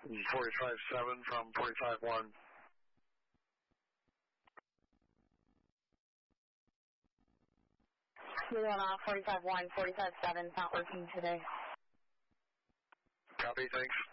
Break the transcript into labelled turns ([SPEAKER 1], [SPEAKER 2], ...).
[SPEAKER 1] 45-7 from 45-1.
[SPEAKER 2] You're on 45-1, 45-7, not working today.
[SPEAKER 1] Copy, thanks.